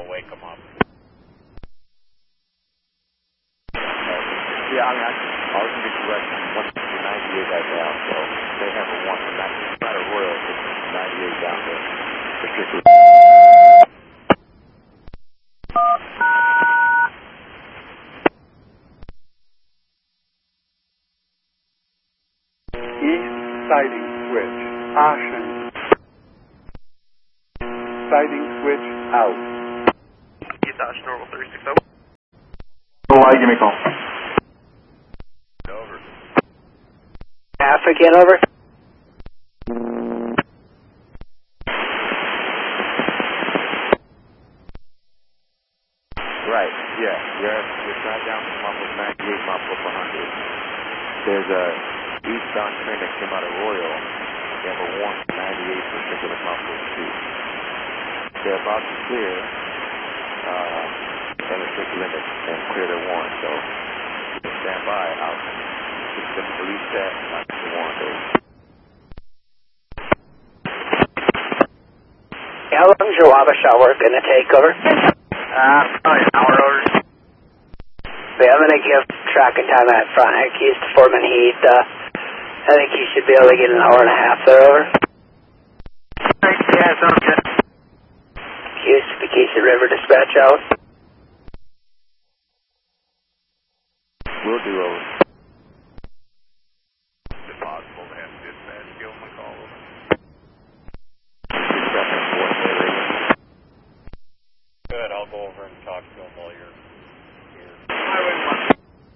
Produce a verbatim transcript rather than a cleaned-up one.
they'll wake them up. Yeah, I mean, I, I was going to be correct. one ninety-eight right now, so they have a one for ninety. It's not a Royal, it's ninety-eight down there. Particularly. East siding switch, Ashen. Siding switch out. East Ashen, Normal three six zero. Hawaii, give me a call. Over. African, over. Right, yeah. You're, you're shot down from Muffle ninety-eight, Muffle one hundred. There's a eastbound train that came out of Royal. They have a one for ninety-eight particular Muffle two. They're about to clear uh, electric limit and clear their warrant, so stand by. I'll keep them release that not the warrant day. How long's your Wabasha work going to take, over? Uh, probably an hour over. Yeah, I'm going to give track and time at front. I keys to Foreman Heath. Uh, I think you should be able to get an hour and a half there, over. Yeah, sounds good. Keys to Bikisi River dispatch out. We'll do over. Is it possible to have dispatch give them a call over? Good, I'll go over and talk to them while you're